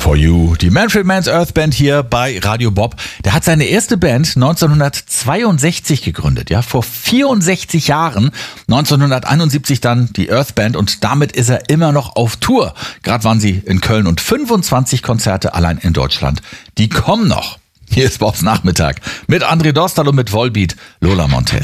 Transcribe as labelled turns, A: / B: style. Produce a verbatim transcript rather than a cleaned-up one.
A: For You. Die Manfred Mann's Earth Band hier bei Radio Bob. Der hat seine erste Band neunzehnhundertzweiundsechzig gegründet, ja, vor vierundsechzig Jahren. neunzehnhunderteinundsiebzig dann die Earth Band und damit ist er immer noch auf Tour. Gerade waren sie in Köln und fünfundzwanzig Konzerte allein in Deutschland. Die kommen noch. Hier ist Bobs Nachmittag mit André Dostal und mit Volbeat Lola Montez.